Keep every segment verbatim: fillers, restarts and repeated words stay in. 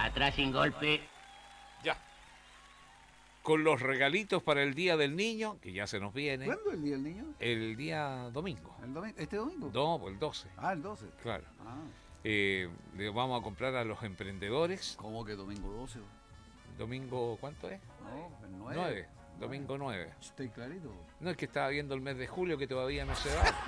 Atrás sin golpe. Ya. Con los regalitos para el Día del Niño, que ya se nos viene. ¿Cuándo es el Día del Niño? El día domingo. ¿El domingo? ¿Este domingo? No, el doce. Ah, el doce. Claro. Ah, Eh, le vamos a comprar a los emprendedores. ¿cómo que domingo doce? Domingo, ¿cuánto es? No, el nueve. nueve. Domingo nueve. Estoy clarito. No, es que estaba viendo el mes de julio que todavía no se va.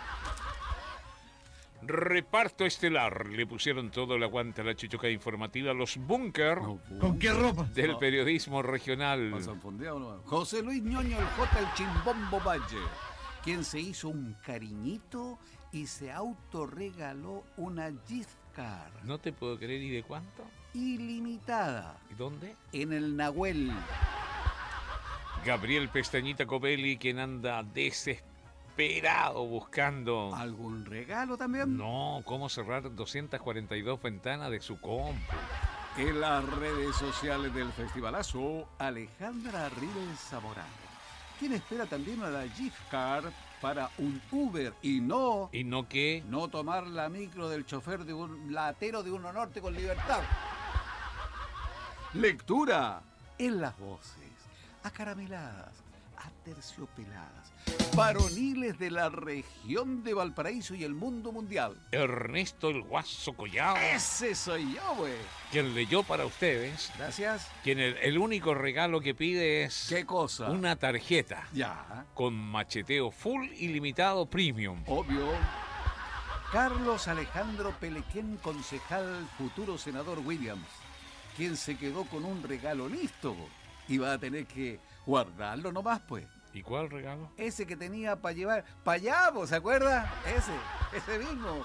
Reparto estelar. Le pusieron todo el aguante a la chuchuca informativa, los búnker ¿Con qué ropa? del No. periodismo regional. ¿Pasan fondeado no? José Luis Ñoño, el J, el Chimbombo Valle, quien se hizo un cariñito y se autorregaló una gift card No te puedo creer, ¿y de cuánto? ilimitada ¿Y dónde? en el Nahuel. Gabriel Pestañita Covelli, quien anda desesperado buscando... ¿Algún regalo también? No, cómo cerrar doscientas cuarenta y dos ventanas de su compu. En las redes sociales del festivalazo, Alejandra Rivel Zamorano, quien espera también una gift card para un Uber y no, ¿Y no qué? no tomar la micro del chofer de un latero de Uno Norte con libertad. Lectura en las voces, acarameladas, aterciopeladas, varoniles de la región de Valparaíso y el mundo mundial. Ernesto el Guaso Collado, Ese soy yo, güey. quien leyó para ustedes, Gracias. quien el, el único regalo que pide es ¿Qué cosa? una tarjeta Ya, con macheteo full ilimitado premium. obvio. Carlos Alejandro Pelequén, concejal, futuro senador Williams, quien se quedó con un regalo listo y va a tener que guardarlo nomás, pues. ¿Y cuál regalo? Ese que tenía para llevar para allá, ¿vos se acuerda? Ese, ese mismo.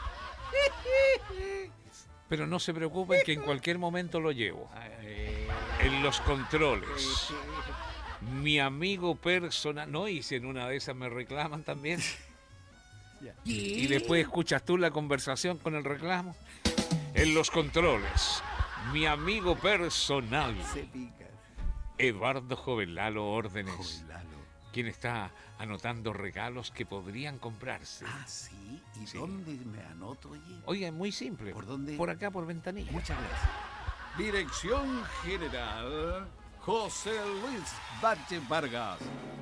Pero no se preocupen que en cualquier momento lo llevo. En los controles. Mi amigo personal... No, y si en una de esas me reclaman también. Y después escuchas tú la conversación con el reclamo. En los controles. Mi amigo personal. Se pica. Eduardo Jovelalo Órdenes. Lalo. Quien está anotando regalos que podrían comprarse. Ah, sí. ¿Y Sí. dónde me anoto, oye? Oye, es muy simple. ¿Por dónde? Por acá, por ventanilla. Muchas gracias. Dirección General José Luis Valle Vargas.